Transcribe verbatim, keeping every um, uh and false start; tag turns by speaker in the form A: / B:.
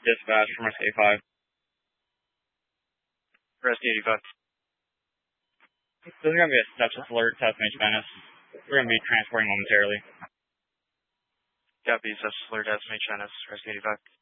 A: Dispatch from Rescue eighty-five.
B: Rescue eighty-five.
A: This is going to be a sepsis alert to S M H Venice. We're going to be transporting momentarily.
B: Copy, sepsis alert to S M H Venice, Rescue eighty-five.